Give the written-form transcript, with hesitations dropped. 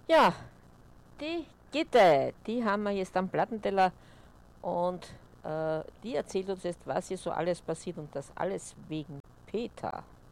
Ja, die Gitte, die haben wir jetzt am Plattenteller und die erzählt uns jetzt, was hier so alles passiert und das alles wegen Peter.